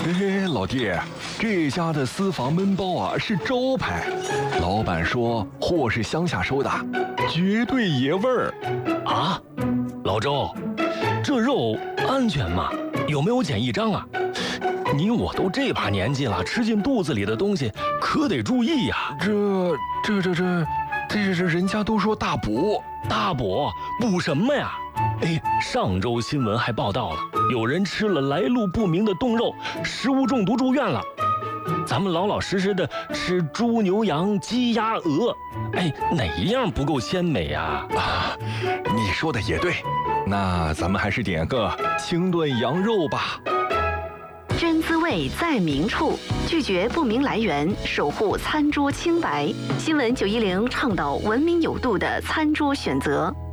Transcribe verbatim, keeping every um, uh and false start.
哎，老弟，这家的私房焖包啊是招牌，老板说货是乡下收的，绝对爷味儿。 啊，老周，这肉安全吗？有没有检疫章啊？你我都这把年纪了，吃进肚子里的东西可得注意呀。 这这这这，这这人家都说大补， 大补补什么呀？哎，上周新闻还报道了，有人吃了来路不明的冻肉，食物中毒住院了。咱们老老实实的吃猪牛羊鸡鸭鹅，哎，哪一样不够鲜美呀？ 啊，你说的也对，那咱们还是点个清炖羊肉吧。 真滋味在明处，拒绝不明来源，守护餐桌清白。新闻九一零倡导文明有度的餐桌选择。